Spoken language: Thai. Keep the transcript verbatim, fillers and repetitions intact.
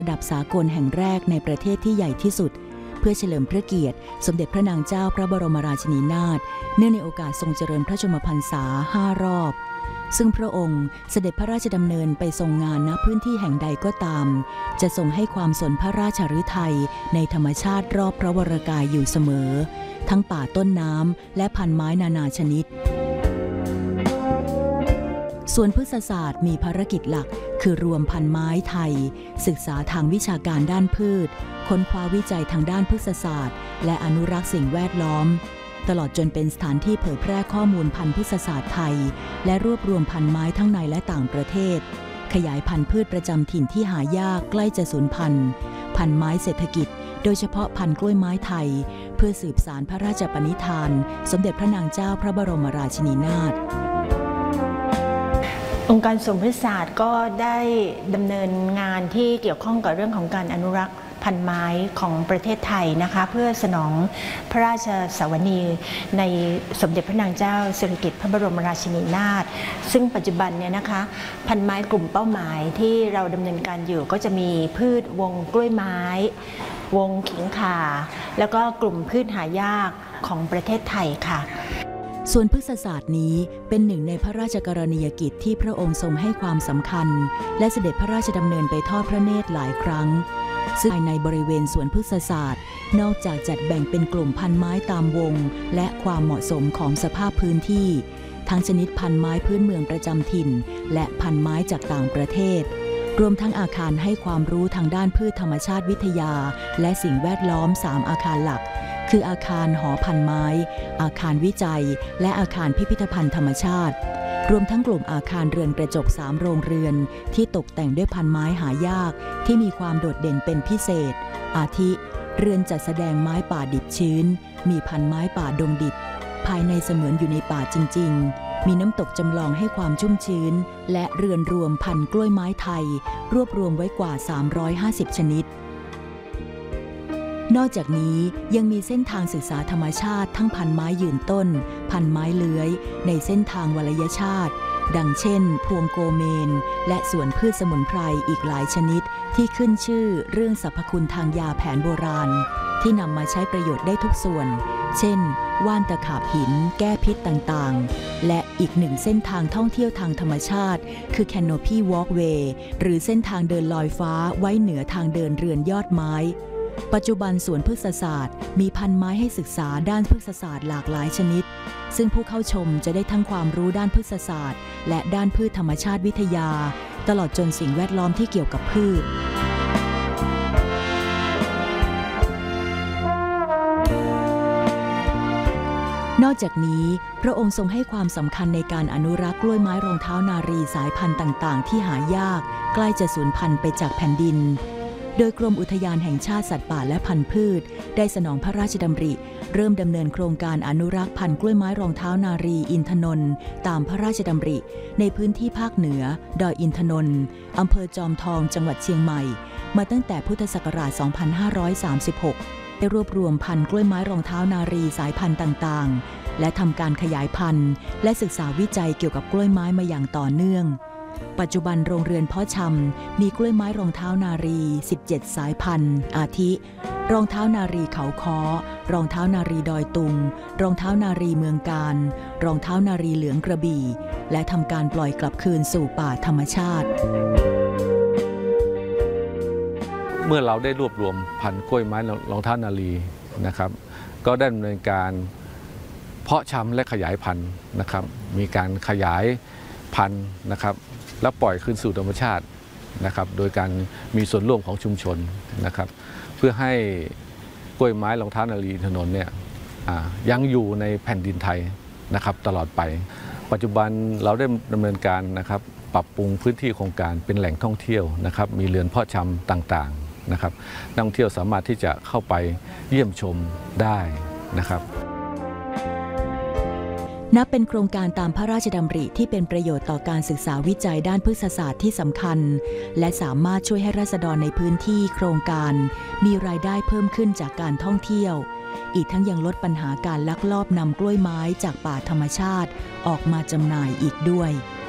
ระดับสากลแห่งแรกในประเทศที่ใหญ่ที่สุดเพื่อเฉลิมพระเกียรติสมเด็จพระนางเจ้าพระบรมราชินีนาถเนื่องในโอกาสทรงเจริญพระชนมพรรษาห้ารอบซึ่งพระองค์เสด็จพระราชดำเนินไปทรงงานณพื้นที่แห่งใดก็ตามจะทรงให้ความสนพระราชฤทัยในธรรมชาติรอบพระวรกายอยู่เสมอทั้งป่าต้นน้ำและพันไม้นานาชนิดส่วนพฤกษศาสตร์มีภารกิจหลักคือรวมพันไม้ไทยศึกษาทางวิชาการด้านพืชค้นคว้าวิจัยทางด้านพฤกษศาสตร์และอนุรักษ์สิ่งแวดล้อมตลอดจนเป็นสถานที่เผยแพร่ข้อมูลพันธุ์พฤกษศาสตร์ไทยและรวบรวมพันไม้ทั้งในและต่างประเทศขยายพันธุ์พืชประจำถิ่นที่หายากใกล้จะสูญพันธุ์พันไม้เศรษฐกิจโดยเฉพาะพันธุ์กล้วยไม้ไทยเพื่อสืบสานพระราชปณิธานสมเด็จพระนางเจ้าพระบรมราชินีนาถองค์การสวนพฤกษศาสตร์ก็ได้ดำเนินงานที่เกี่ยวข้องกับเรื่องของการอนุรักษ์พันไม้ของประเทศไทยนะคะเพื่อสนองพระราชสวนีในสมเด็จพระนางเจ้าสิริกิติ์พระบรมราชินีนาถซึ่งปัจจุบันเนี่ยนะคะพันไม้กลุ่มเป้าหมายที่เราดำเนินการอยู่ก็จะมีพืชวงกล้วยไม้วงขิงข่าแล้วก็กลุ่มพืชหายากของประเทศไทยค่ะส่วนพฤกษศาสตร์นี้เป็นหนึ่งในพระราชกรณียกิจที่พระองค์ทรงให้ความสำคัญและเสด็จพระราชดำเนินไปทอดพระเนตรหลายครั้งซึ่งภายในบริเวณสวนพฤกษศาสตร์นอกจากจัดแบ่งเป็นกลุ่มพันไม้ตามวงและความเหมาะสมของสภาพพื้นที่ทั้งชนิดพันไม้พื้นเมืองประจำถิ่นและพันไม้จากต่างประเทศรวมทั้งอาคารให้ความรู้ทางด้านพืชธรรมชาติวิทยาและสิ่งแวดล้อมสามอาคารหลักคืออาคารหอพันไม้อาคารวิจัยและอาคารพิพิธภัณฑ์ธรรมชาติรวมทั้งกลุ่มอาคารเรือนกระจกสามโรงเรือนที่ตกแต่งด้วยพันไม้หายากที่มีความโดดเด่นเป็นพิเศษอาทิเรือนจัดแสดงไม้ป่าดิบชื้นมีพันไม้ป่าดงดิบภายในเสมือนอยู่ในป่าจริงๆมีน้ำตกจำลองให้ความชุ่มชื้นและเรือนรวมพันกล้วยไม้ไทยรวบรวมไว้กว่าสามร้อยห้าสิบชนิดนอกจากนี้ยังมีเส้นทางศึกษาธรรมชาติทั้งพันไม้ยืนต้นพันไม้เลื้อยในเส้นทางวลัยชาติดังเช่นพวงโกเมนและสวนพืชสมุนไพรอีกหลายชนิดที่ขึ้นชื่อเรื่องสรรพคุณทางยาแผนโบราณที่นำมาใช้ประโยชน์ได้ทุกส่วนเช่นว่านตะขาบหินแก้พิษต่างๆและอีกหนึ่งเส้นทางท่องเที่ยวทางธรรมชาติคือ Canopy Walkway หรือเส้นทางเดินลอยฟ้าไว้เหนือทางเดินเรือนยอดไม้ปัจจุบันสวนพฤกษศาสตร์มีพันไม้ให้ศึกษาด้านพฤกษศาสตร์หลากหลายชนิดซึ่งผู้เข้าชมจะได้ทั้งความรู้ด้านพฤกษศาสตร์และด้านพืชธรรมชาติวิทยาตลอดจนสิ่งแวดล้อมที่เกี่ยวกับพืชนอกจากนี้พระองค์ทรงให้ความสำคัญในการอนุรักษ์กล้วยไม้รองเท้านารีสายพันธุ์ต่างๆที่หายากใกล้จะสูญพันธุ์ไปจากแผ่นดินโดยกรมอุทยานแห่งชาติสัตว์ป่าและพันธุ์พืชได้สนองพระราชดำริเริ่มดำเนินโครงการอนุรักษ์พันธุ์กล้วยไม้รองเท้านารีอินทนนท์ตามพระราชดำริในพื้นที่ภาคเหนือดอยอินทนนท์อำเภอจอมทองจังหวัดเชียงใหม่มาตั้งแต่พุทธศักราช สองพันห้าร้อยสามสิบหก ได้รวบรวมพันธุ์กล้วยไม้รองเท้านารีสายพันธุ์ต่างๆและทำการขยายพันธุ์และศึกษาวิจัยเกี่ยวกับกล้วยไม้มาอย่างต่อเนื่องปัจจุบันโรงเรือนเพาะชำมีกล้วยไม้รองเท้านารีสิบเจ็ดสายพันธุ์อาทิรองเท้านารีเขาค้อรองเท้านารีดอยตุงรองเท้านารีเมืองการรองเท้านารีเหลืองกระบี่และทำการปล่อยกลับคืนสู่ป่าธรรมชาติเมื่อเราได้รวบรวมพันธุ์กล้วยไม้รองเท้านารีนะครับก็ได้ดำเนินการเพาะชำและขยายพันธุ์นะครับมีการขยายพันธุ์นะครับแล้วปล่อยคืนสู่ธรรมชาตินะครับโดยการมีส่วนร่วมของชุมชนนะครับเพื่อให้กล้วยไม้รองเท้านารีถนนเนี่ยยังอยู่ในแผ่นดินไทยนะครับตลอดไปปัจจุบันเราได้ดำเนินการนะครับปรับปรุงพื้นที่โครงการเป็นแหล่งท่องเที่ยวนะครับมีเรือนเพาะชำต่างๆนะครับนักท่องเที่ยวสามารถที่จะเข้าไปเยี่ยมชมได้นะครับนับเป็นโครงการตามพระราชดำริที่เป็นประโยชน์ต่อการศึกษาวิจัยด้านพฤกษศาสตร์ที่สำคัญและสามารถช่วยให้ราษฎรในพื้นที่โครงการมีรายได้เพิ่มขึ้นจากการท่องเที่ยวอีกทั้งยังลดปัญหาการลักลอบนำกล้วยไม้จากป่าธรรมชาติออกมาจำหน่ายอีกด้วย